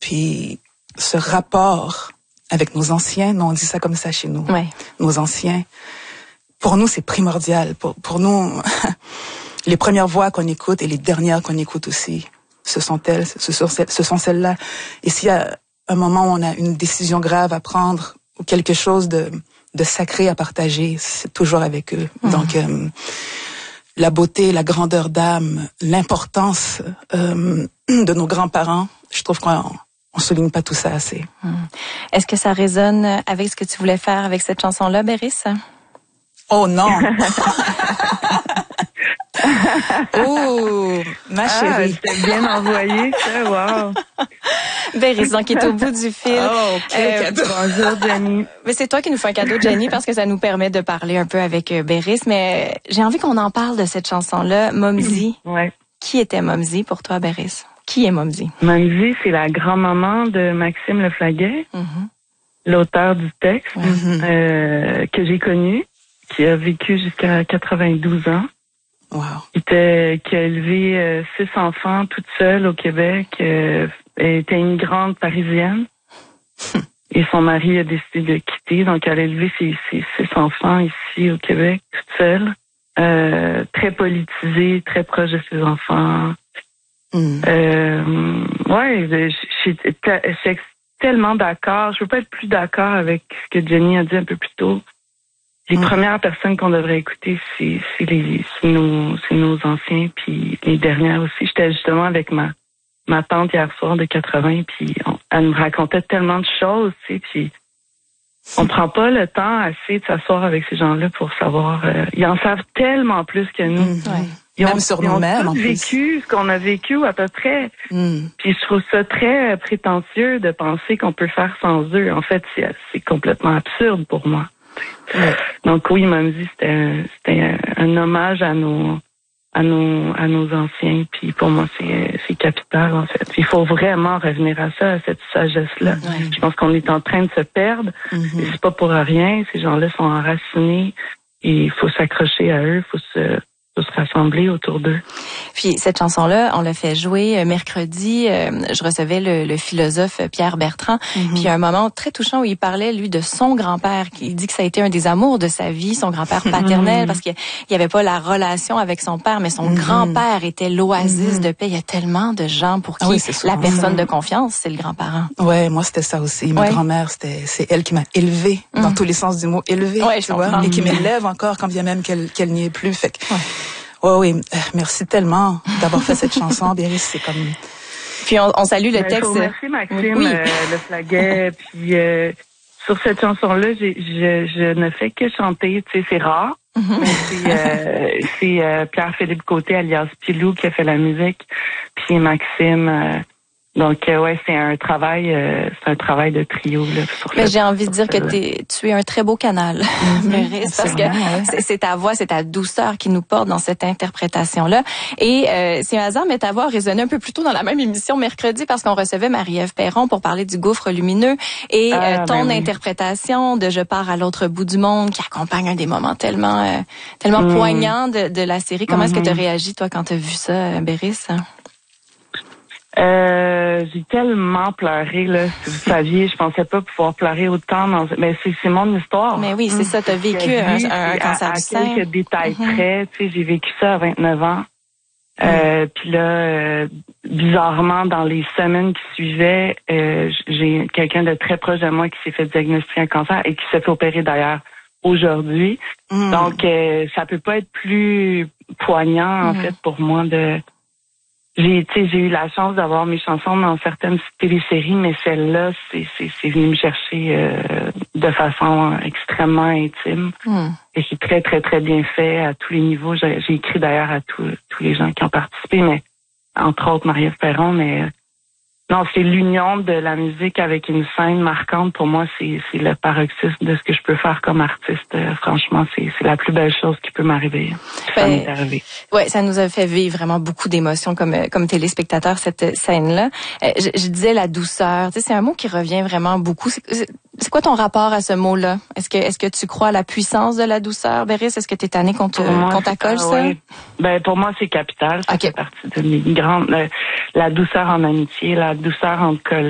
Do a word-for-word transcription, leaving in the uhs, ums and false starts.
Puis ce rapport avec nos anciens, nous on dit ça comme ça chez nous, ouais. nos anciens, pour nous c'est primordial. Pour, pour nous, les premières voix qu'on écoute et les dernières qu'on écoute aussi, ce sont elles, ce sont, ce sont celles-là. Et s'il y a un moment où on a une décision grave à prendre ou quelque chose de, de sacré à partager, c'est toujours avec eux. Mmh. Donc, euh, la beauté, la grandeur d'âme, l'importance euh, de nos grands-parents, je trouve qu'on on souligne pas tout ça assez. Mmh. Est-ce que ça résonne avec ce que tu voulais faire avec cette chanson-là, Béris? Oh non! Oh, ma chérie. Ah, c'était bien envoyé, ça, wow. Béris, donc, qui est au bout du fil. Oh, quel euh, cadeau. Bonjour, Jenny. Mais c'est toi qui nous fais un cadeau, Jenny, parce que ça nous permet de parler un peu avec Béris. Mais j'ai envie qu'on en parle de cette chanson-là, Momzi. Ouais. Qui était Momzi pour toi, Béris? Qui est Momzi? Momzi, c'est la grand-maman de Maxime Leflaguet, mm-hmm. l'auteur du texte, mm-hmm. euh, que j'ai connu, qui a vécu jusqu'à quatre-vingt-douze ans. Wow. Qui, était, qui a élevé euh, six enfants toute seule au Québec. Euh, elle était immigrante parisienne. Et son mari a décidé de quitter. Donc, elle a élevé ses, ses six enfants ici au Québec, toute seule. Euh, très politisée, très proche de ses enfants. Mm. Euh, ouais, je suis tellement d'accord. Je veux pas être plus d'accord avec ce que Jenny a dit un peu plus tôt. Les mmh. premières personnes qu'on devrait écouter, c'est, c'est, les, c'est, nos, c'est nos anciens, puis les dernières aussi. J'étais justement avec ma, ma tante hier soir de quatre-vingts, puis on, elle me racontait tellement de choses, tu sais, puis on prend pas le temps assez de s'asseoir avec ces gens-là pour savoir. Euh, ils en savent tellement plus que nous. Mmh. Ouais. Ils ont, Même sur ils nous-mêmes, ont en vécu plus. ce qu'on a vécu à peu près. Mmh. Puis je trouve ça très prétentieux de penser qu'on peut faire sans eux. En fait, c'est, c'est complètement absurde pour moi. Ouais. Donc oui, Momzi, c'était, c'était un, un hommage à nos, à nos, à nos anciens. Puis pour moi, c'est, c'est capital en fait. Il faut vraiment revenir à ça, à cette sagesse-là. Ouais. Je pense qu'on est en train de se perdre. Mm-hmm. Et c'est pas pour rien. Ces gens-là sont enracinés et il faut s'accrocher à eux. Il faut se se rassembler autour d'eux. Puis cette chanson-là, on l'a fait jouer mercredi. Euh, je recevais le, le philosophe Pierre Bertrand. Mm-hmm. Puis il y a un moment très touchant où il parlait, lui, de son grand-père. Il dit que ça a été un des amours de sa vie, son grand-père paternel, mm-hmm. parce qu'il n'y avait pas la relation avec son père, mais son mm-hmm. grand-père était l'oasis mm-hmm. de paix. Il y a tellement de gens pour qui ah oui, la personne de confiance, c'est le grand-parent. Ouais, moi c'était ça aussi. Ma ouais. grand-mère, c'était, c'est elle qui m'a élevée, mm-hmm. dans tous les sens du mot, élevée, ouais, tu vois, et qui m'élève encore quand bien même qu'elle, qu'elle n'y est plus. Fait que, ouais. Oh oui, merci tellement d'avoir fait cette chanson, Béris, c'est comme... Puis on, on salue le ben, texte. Merci Maxime, oui. euh, Leflaguet. Puis euh, sur cette chanson-là, j'ai, je, je ne fais que chanter, tu sais, c'est rare. Mm-hmm. Mais c'est, euh, c'est euh, Pierre-Philippe Côté, alias Pilou, qui a fait la musique. Puis Maxime... Euh, Donc euh, ouais, c'est un travail, euh, c'est un travail de trio là. Sur Mais le, j'ai envie de dire que t'es, tu es un très beau canal, mm-hmm. parce que ouais. c'est, c'est ta voix, c'est ta douceur qui nous porte dans cette interprétation-là. Et euh, c'est un hasard, mais ta voix a résonné un peu plus tôt dans la même émission mercredi parce qu'on recevait Marie-Ève Perron pour parler du gouffre lumineux et ah, euh, ton ben oui. interprétation de Je pars à l'autre bout du monde qui accompagne un des moments tellement, euh, tellement mm. poignants de, de la série. Comment mm-hmm. est-ce que tu as réagi toi quand tu as vu ça, Béris? Euh, j'ai tellement pleuré, là. Si vous saviez, je pensais pas pouvoir pleurer autant dans, mais c'est, c'est mon histoire. Mais oui, c'est ça, t'as vécu un, un, un cancer du sein. À quelques détails mm-hmm. près, tu sais, j'ai vécu ça à vingt-neuf ans. Mm. Euh, puis là, euh, bizarrement, dans les semaines qui suivaient, euh, j'ai quelqu'un de très proche de moi qui s'est fait diagnostiquer un cancer et qui s'est fait opérer d'ailleurs aujourd'hui. Mm. Donc, euh, ça peut pas être plus poignant, en mm. fait, pour moi de, J'ai, tu sais, j'ai eu la chance d'avoir mes chansons dans certaines téléséries, mais celle-là, c'est, c'est, c'est venu me chercher euh, de façon extrêmement intime. Mm. Et c'est très, très, très bien fait à tous les niveaux. J'ai, j'ai écrit d'ailleurs à tous, tous les gens qui ont participé, mais entre autres Marie-Ève Perron, mais non, c'est l'union de la musique avec une scène marquante. Pour moi, c'est, c'est le paroxysme de ce que je peux faire comme artiste. Euh, franchement, c'est, c'est la plus belle chose qui peut m'arriver. Ça ben, m'est arrivé. Ouais, ça nous a fait vivre vraiment beaucoup d'émotions comme comme téléspectateurs cette scène-là. Euh, je, je disais la douceur. Tu sais, c'est un mot qui revient vraiment beaucoup. C'est, c'est quoi ton rapport à ce mot-là? Est-ce que est-ce que tu crois à la puissance de la douceur, Béris? Est-ce que t'es tanné qu'on te moi, qu'on t'accole ah, ça? Oui. Ben pour moi, c'est capital. Ça okay. fait partie de mes grandes. Euh, la douceur en amitié, la douceur entre collègues.